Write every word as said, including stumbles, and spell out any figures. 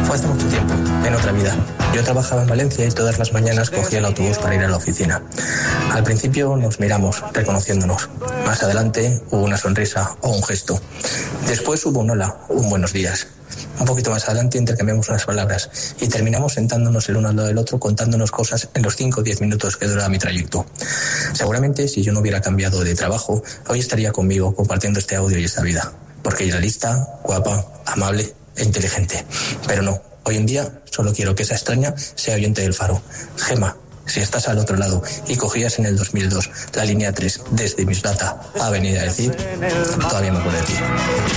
Fue hace mucho tiempo, en otra vida. Yo trabajaba en Valencia y todas las mañanas cogía el autobús para ir a la oficina. Al principio nos miramos, reconociéndonos. Más adelante hubo una sonrisa o un gesto. Después hubo un hola, un buenos días. Un poquito más adelante intercambiamos unas palabras y terminamos sentándonos el uno al lado del otro contándonos cosas en los cinco o diez minutos que duraba mi trayecto. Seguramente si yo no hubiera cambiado de trabajo, hoy estaría conmigo compartiendo este audio y esta vida. Porque ella era lista, guapa, amable e inteligente. Pero no, hoy en día solo quiero que esa extraña sea oyente del Faro. Gema, si estás al otro lado y cogías en el dos mil dos la línea tres desde Mislata a Avenida del Cid, todavía me acuerdo de ti.